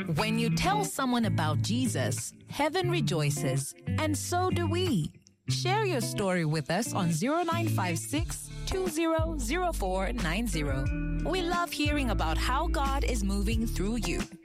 When you tell someone about Jesus, heaven rejoices, and so do we. Share your story with us on 0956 200490. We love hearing about how God is moving through you.